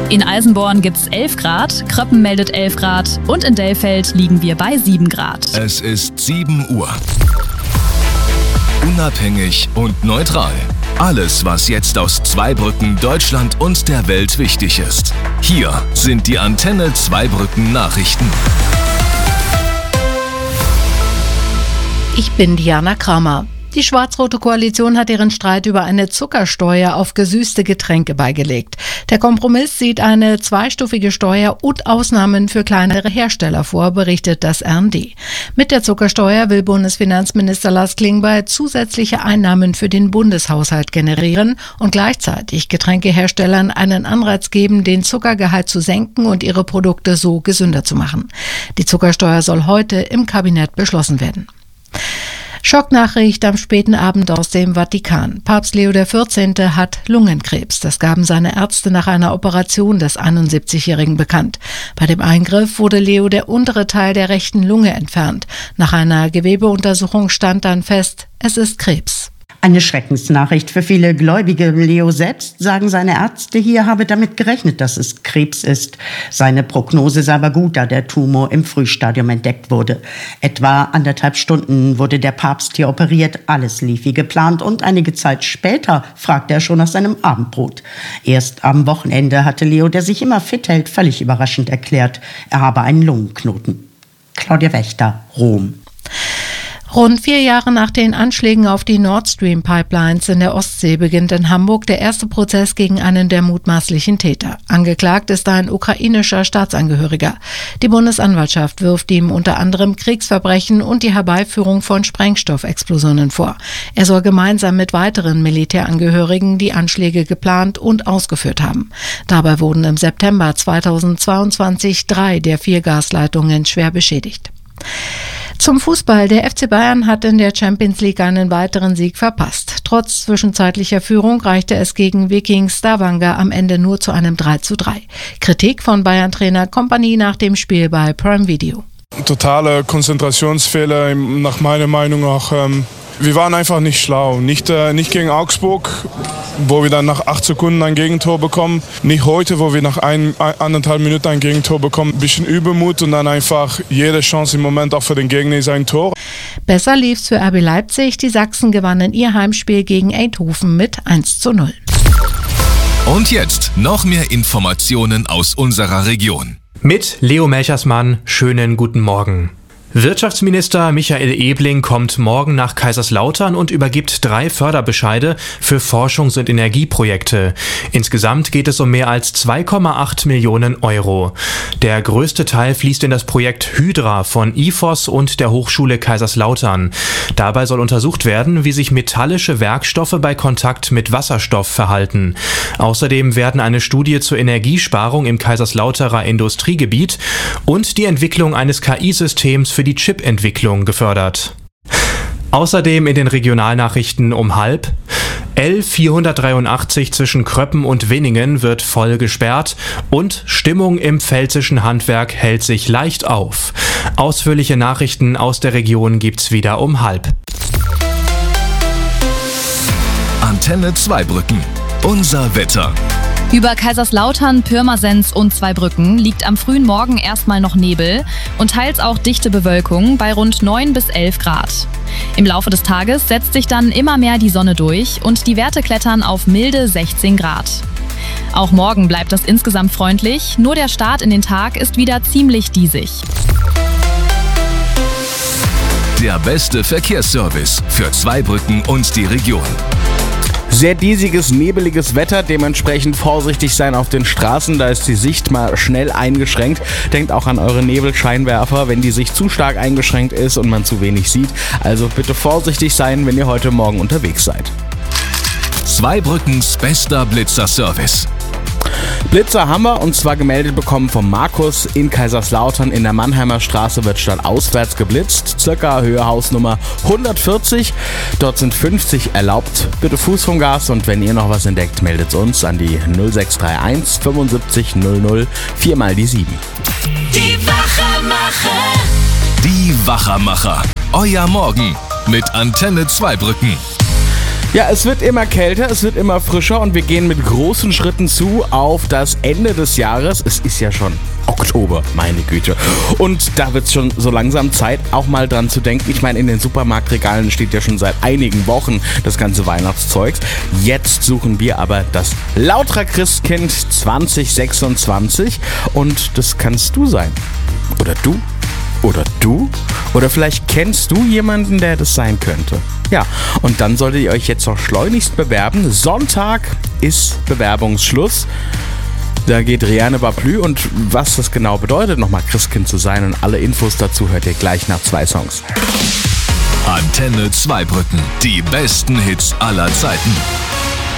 In Eisenborn gibt's 11 Grad, Kröppen meldet 11 Grad und in Dellfeld liegen wir bei 7 Grad. Es ist 7 Uhr. Unabhängig und neutral. Alles, was jetzt aus Zweibrücken, Deutschland und der Welt wichtig ist. Hier sind die Antenne Zweibrücken Nachrichten. Ich bin Diana Kramer. Die schwarz-rote Koalition hat ihren Streit über eine Zuckersteuer auf gesüßte Getränke beigelegt. Der Kompromiss sieht eine zweistufige Steuer und Ausnahmen für kleinere Hersteller vor, berichtet das RND. Mit der Zuckersteuer will Bundesfinanzminister Lars Klingbeil zusätzliche Einnahmen für den Bundeshaushalt generieren und gleichzeitig Getränkeherstellern einen Anreiz geben, den Zuckergehalt zu senken und ihre Produkte so gesünder zu machen. Die Zuckersteuer soll heute im Kabinett beschlossen werden. Schocknachricht am späten Abend aus dem Vatikan. Papst Leo XIV. Hat Lungenkrebs. Das gaben seine Ärzte nach einer Operation des 71-Jährigen bekannt. Bei dem Eingriff wurde Leo der untere Teil der rechten Lunge entfernt. Nach einer Gewebeuntersuchung stand dann fest, es ist Krebs. Eine Schreckensnachricht für viele Gläubige. Leo selbst, sagen seine Ärzte hier, habe damit gerechnet, dass es Krebs ist. Seine Prognose sei aber gut, da der Tumor im Frühstadium entdeckt wurde. Etwa 1,5 Stunden wurde der Papst hier operiert. Alles lief wie geplant und einige Zeit später fragte er schon nach seinem Abendbrot. Erst am Wochenende hatte Leo, der sich immer fit hält, völlig überraschend erklärt, er habe einen Lungenknoten. Claudia Wächter, Rom. Rund 4 Jahre nach den Anschlägen auf die Nord Stream Pipelines in der Ostsee beginnt in Hamburg der erste Prozess gegen einen der mutmaßlichen Täter. Angeklagt ist ein ukrainischer Staatsangehöriger. Die Bundesanwaltschaft wirft ihm unter anderem Kriegsverbrechen und die Herbeiführung von Sprengstoffexplosionen vor. Er soll gemeinsam mit weiteren Militärangehörigen die Anschläge geplant und ausgeführt haben. Dabei wurden im September 2022 3 der 4 Gasleitungen schwer beschädigt. Zum Fußball. Der FC Bayern hat in der Champions League einen weiteren Sieg verpasst. Trotz zwischenzeitlicher Führung reichte es gegen Viking Stavanger am Ende nur zu einem 3:3. Kritik von Bayern-Trainer Kompany nach dem Spiel bei Prime Video. Totale Konzentrationsfehler, nach meiner Meinung auch. Wir waren einfach nicht schlau. Nicht gegen Augsburg, wo wir dann nach 8 Sekunden ein Gegentor bekommen. Nicht heute, wo wir nach 1,5 Minuten ein Gegentor bekommen. Ein bisschen Übermut und dann einfach jede Chance im Moment auch für den Gegner ist ein Tor. Besser lief's für RB Leipzig. Die Sachsen gewannen ihr Heimspiel gegen Eindhoven mit 1:0. Und jetzt noch mehr Informationen aus unserer Region. Mit Leo Melchersmann, schönen guten Morgen. Wirtschaftsminister Michael Ebling kommt morgen nach Kaiserslautern und übergibt 3 Förderbescheide für Forschungs- und Energieprojekte. Insgesamt geht es um mehr als 2,8 Millionen Euro. Der größte Teil fließt in das Projekt Hydra von IFOS und der Hochschule Kaiserslautern. Dabei soll untersucht werden, wie sich metallische Werkstoffe bei Kontakt mit Wasserstoff verhalten. Außerdem werden eine Studie zur Energiesparung im Kaiserslauterer Industriegebiet und die Entwicklung eines KI-Systems für die Chip-Entwicklung gefördert. Außerdem in den Regionalnachrichten um 12:30. L483 zwischen Kröppen und Winningen wird voll gesperrt und Stimmung im pfälzischen Handwerk hält sich leicht auf. Ausführliche Nachrichten aus der Region gibt's wieder um 12:30. Antenne Zweibrücken. Unser Wetter. Über Kaiserslautern, Pirmasens und Zweibrücken liegt am frühen Morgen erstmal noch Nebel und teils auch dichte Bewölkung bei rund 9 bis 11 Grad. Im Laufe des Tages setzt sich dann immer mehr die Sonne durch und die Werte klettern auf milde 16 Grad. Auch morgen bleibt das insgesamt freundlich, nur der Start in den Tag ist wieder ziemlich diesig. Der beste Verkehrsservice für Zweibrücken und die Region. Sehr diesiges, nebeliges Wetter, dementsprechend vorsichtig sein auf den Straßen, da ist die Sicht mal schnell eingeschränkt. Denkt auch an eure Nebelscheinwerfer, wenn die Sicht zu stark eingeschränkt ist und man zu wenig sieht. Also bitte vorsichtig sein, wenn ihr heute Morgen unterwegs seid. Zweibrückens bester Blitzer-Service. Blitzer haben wir und zwar gemeldet bekommen vom Markus in Kaiserslautern in der Mannheimer Straße wird stadtauswärts geblitzt, circa Höhe Hausnummer 140. Dort sind 50 erlaubt. Bitte Fuß vom Gas und wenn ihr noch was entdeckt, meldet uns an die 0631 75 00 4 mal die 7. Die Wachermacher. Die Wachermacher. Euer Morgen mit Antenne Zweibrücken. Ja, es wird immer kälter, es wird immer frischer und wir gehen mit großen Schritten zu auf das Ende des Jahres. Es ist ja schon Oktober, meine Güte. Und da wird es schon so langsam Zeit, auch mal dran zu denken. Ich meine, in den Supermarktregalen steht ja schon seit einigen Wochen das ganze Weihnachtszeugs. Jetzt suchen wir aber das Lautra Christkind 2026 und das kannst du sein. Oder du. Oder du? Oder vielleicht kennst du jemanden, der das sein könnte. Ja, und dann solltet ihr euch jetzt noch schleunigst bewerben. Sonntag ist Bewerbungsschluss. Da geht Riane Baplü und was das genau bedeutet, nochmal Christkind zu sein und alle Infos dazu hört ihr gleich nach 2 Songs. Antenne Zweibrücken. Die besten Hits aller Zeiten.